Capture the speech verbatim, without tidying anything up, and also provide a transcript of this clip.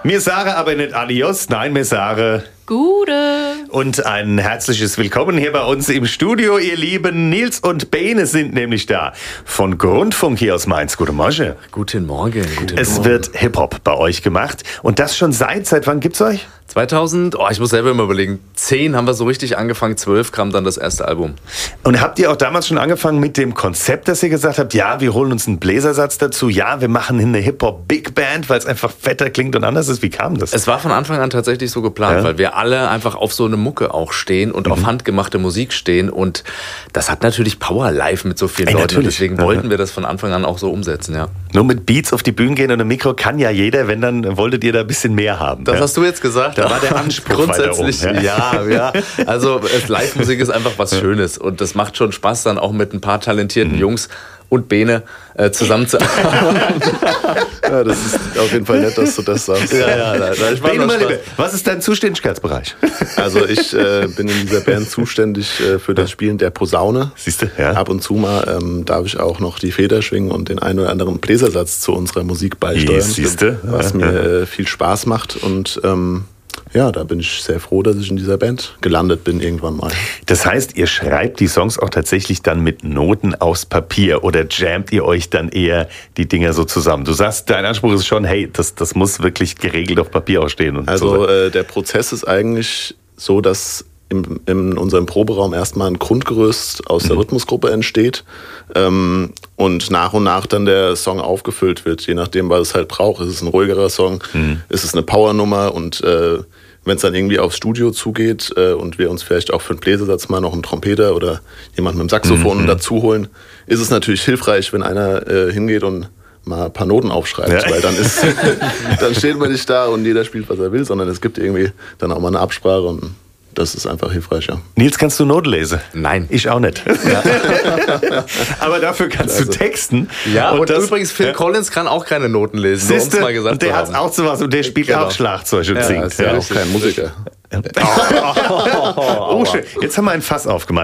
Mir sagen aber nicht Adios, nein, mir sagen Gute. Und ein herzliches Willkommen hier bei uns im Studio, ihr Lieben. Nils und Bene sind nämlich da. Von Grundfunk hier aus Mainz. Guten Morgen. Guten Morgen. Guten Es Morgen. wird Hip-Hop bei euch gemacht. Und das schon seit, seit wann gibt's euch? zweitausend, oh, ich muss selber immer überlegen, zehn haben wir so richtig angefangen, zwölf kam dann das erste Album. Und habt ihr auch damals schon angefangen mit dem Konzept, dass ihr gesagt habt, ja, wir holen uns einen Bläsersatz dazu, ja, wir machen eine Hip-Hop-Big-Band, weil es einfach fetter klingt und anders ist? Wie kam das? Es war von Anfang an tatsächlich so geplant, Ja. weil wir alle einfach auf so eine Mucke auch stehen und mhm. auf handgemachte Musik stehen und das hat natürlich Power live mit so vielen Ey, Leuten natürlich. und deswegen Ja. wollten wir das von Anfang an auch so umsetzen, ja. Nur mit Beats auf die Bühne gehen und ein Mikro kann ja jeder, wenn, dann wolltet ihr da ein bisschen mehr haben. Das ja? hast du jetzt gesagt. Da war der Anspruch Grundsätzlich, weiter oben, ja, ja. Also es- Live-Musik ist einfach was Schönes und das macht schon Spaß, dann auch mit ein paar talentierten Mhm. Jungs und Bene äh, zusammenzuarbeiten. Ja, das ist auf jeden Fall nett, dass du das sagst. ja, ja, da, da, ich mach Bene, nur mein Spaß. Lieber, was ist dein Zuständigkeitsbereich? Also ich äh, bin in dieser Band zuständig äh, für das Spielen der Posaune. Siehst du, ja. Ab und zu mal ähm, darf ich auch noch die Feder schwingen und den einen oder anderen Bläsersatz zu unserer Musik beisteuern. Siehste. Was mir äh, viel Spaß macht. Und ähm, ja, da bin ich sehr froh, dass ich in dieser Band gelandet bin irgendwann mal. Das heißt, ihr schreibt die Songs auch tatsächlich dann mit Noten aufs Papier oder jammt ihr euch dann eher die Dinger so zusammen? Du sagst, dein Anspruch ist schon, hey, das, das muss wirklich geregelt auf Papier auch stehen. Und Also so. äh, der Prozess ist eigentlich so, dass im, in unserem Proberaum erstmal ein Grundgerüst aus der Mhm. Rhythmusgruppe entsteht ähm, und nach und nach dann der Song aufgefüllt wird, je nachdem, was es halt braucht. Ist es ein ruhigerer Song, Mhm. ist es eine Powernummer und äh, wenn es dann irgendwie aufs Studio zugeht äh, und wir uns vielleicht auch für einen Bläsersatz mal noch einen Trompeter oder jemanden mit dem Saxophon Mhm. dazu holen, ist es natürlich hilfreich, wenn einer äh, hingeht und mal ein paar Noten aufschreibt, Ja. weil dann ist, dann steht man nicht da und jeder spielt, was er will, sondern es gibt irgendwie dann auch mal eine Absprache und das ist einfach hilfreich, ja. Nils, kannst du Noten lesen? Nein. Ich auch nicht. Aber dafür kannst du texten. Ja, und, das- übrigens, Phil ja. Collins kann auch keine Noten lesen, nur um es Siehste, mal gesagt und der zu hat haben. auch sowas und der spielt Genau. auch Schlagzeug und Ja, singt. Ist ja auch kein Musiker. Oh, schön. Jetzt haben wir ein Fass aufgemacht.